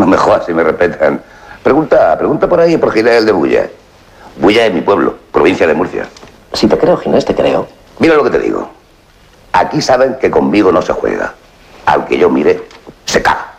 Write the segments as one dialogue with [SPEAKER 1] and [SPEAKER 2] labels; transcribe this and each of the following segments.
[SPEAKER 1] No me jodas si me respetan. Pregunta por ahí por Ginés de Bulla. Bulla es mi pueblo, provincia de Murcia.
[SPEAKER 2] Si te creo, Ginés, te creo.
[SPEAKER 1] Mira lo que te digo. Aquí saben que conmigo no se juega. Al que yo mire, se caga.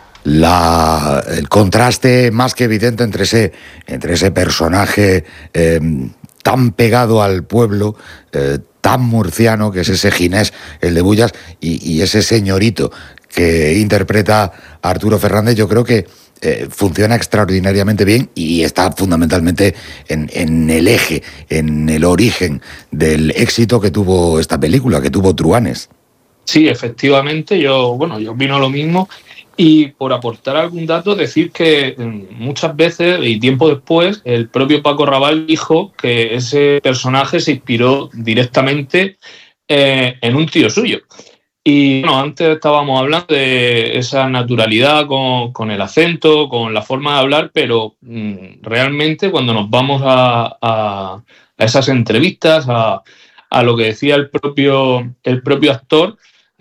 [SPEAKER 3] El contraste más que evidente entre ese personaje tan pegado al pueblo, tan murciano, que es ese Ginés, el de Bullas, y ese señorito que interpreta a Arturo Fernández, yo creo que funciona extraordinariamente bien y está fundamentalmente en el eje, en el origen del éxito que tuvo esta película, que tuvo Truhanes.
[SPEAKER 4] Sí, efectivamente, yo opino lo mismo. Y por aportar algún dato, decir que muchas veces y tiempo después el propio Paco Raval dijo que ese personaje se inspiró directamente en un tío suyo. Y bueno, antes estábamos hablando de esa naturalidad con el acento, con la forma de hablar, pero realmente cuando nos vamos a esas entrevistas, a lo que decía el propio actor,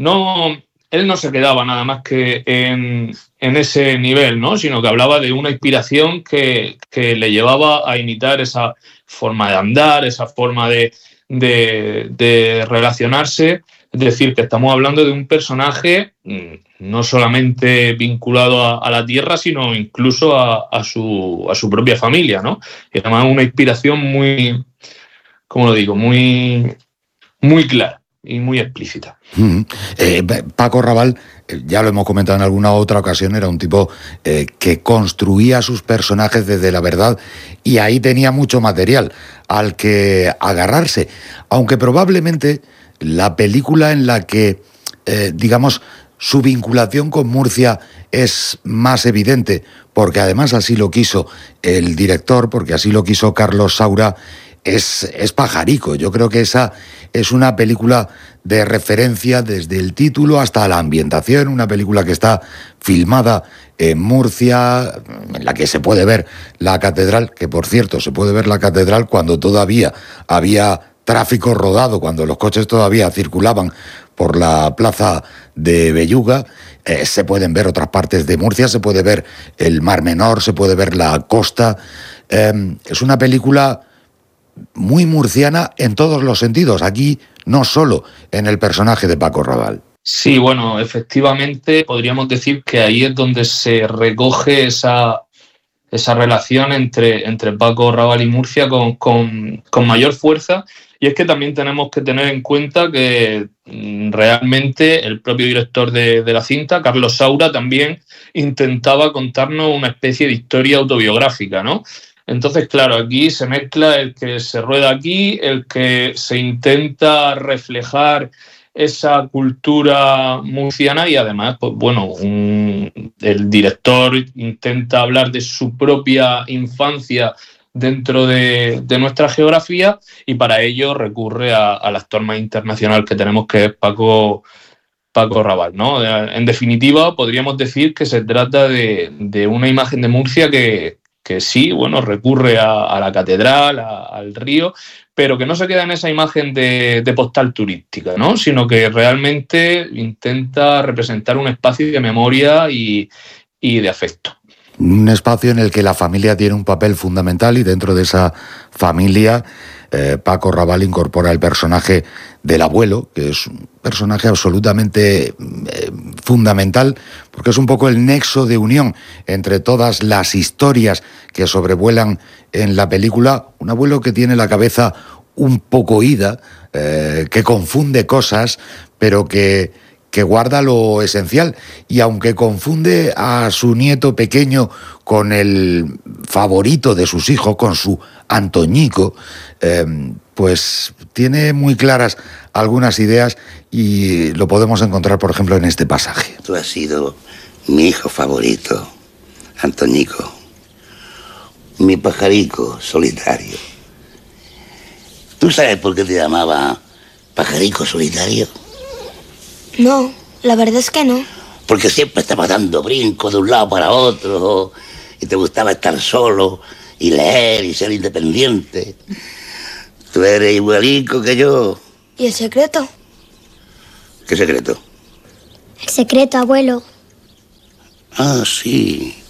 [SPEAKER 4] él no se quedaba nada más que en ese nivel, ¿no? Sino que hablaba de una inspiración que le llevaba a imitar esa forma de andar, esa forma de relacionarse. Es decir, que estamos hablando de un personaje no solamente vinculado a la tierra, sino incluso a su propia familia, ¿no? Y además una inspiración muy, ¿cómo lo digo? Muy, muy clara y muy explícita.
[SPEAKER 3] Paco Raval, ya lo hemos comentado en alguna otra ocasión, era un tipo que construía sus personajes desde la verdad y ahí tenía mucho material al que agarrarse, aunque probablemente la película en la que, digamos, su vinculación con Murcia es más evidente, porque además así lo quiso el director, porque así lo quiso Carlos Saura, es Pajarico. Yo creo que esa es una película de referencia desde el título hasta la ambientación, una película que está filmada en Murcia, en la que se puede ver la catedral, que por cierto se puede ver la catedral cuando todavía había tráfico rodado, cuando los coches todavía circulaban por la plaza de Belluga. Se pueden ver otras partes de Murcia, se puede ver el Mar Menor, se puede ver la costa. Es una película muy murciana en todos los sentidos, aquí no solo en el personaje de Paco Raval.
[SPEAKER 4] Sí, bueno, efectivamente podríamos decir que ahí es donde se recoge esa relación entre Paco Raval y Murcia con mayor fuerza. Y es que también tenemos que tener en cuenta que realmente el propio director de la cinta, Carlos Saura, también intentaba contarnos una especie de historia autobiográfica, ¿no? Entonces, claro, aquí se mezcla el que se rueda aquí, el que se intenta reflejar esa cultura murciana y además, pues bueno, el director intenta hablar de su propia infancia dentro de nuestra geografía y para ello recurre al actor más internacional que tenemos, que es Paco Raval, ¿no? En definitiva, podríamos decir que se trata de una imagen de Murcia que sí, bueno, recurre a la catedral, al río, pero que no se queda en esa imagen de postal turística, ¿no? Sino que realmente intenta representar un espacio de memoria y de afecto.
[SPEAKER 3] Un espacio en el que la familia tiene un papel fundamental y dentro de esa familia Paco Raval incorpora el personaje del abuelo, que es un personaje absolutamente fundamental, porque es un poco el nexo de unión entre todas las historias que sobrevuelan en la película. Un abuelo que tiene la cabeza un poco ida, que confunde cosas, pero que guarda lo esencial, y aunque confunde a su nieto pequeño con el favorito de sus hijos, con su Antoñico, pues tiene muy claras algunas ideas y lo podemos encontrar, por ejemplo, en este pasaje.
[SPEAKER 1] Tú has sido mi hijo favorito, Antoñico, mi pajarico solitario. ¿Tú sabes por qué te llamaba pajarico solitario?
[SPEAKER 5] No, la verdad es que no.
[SPEAKER 1] Porque siempre estabas dando brincos de un lado para otro y te gustaba estar solo y leer y ser independiente. Tú eres igualico que yo.
[SPEAKER 5] ¿Y el secreto?
[SPEAKER 1] ¿Qué secreto?
[SPEAKER 5] El secreto, abuelo.
[SPEAKER 1] Ah, sí.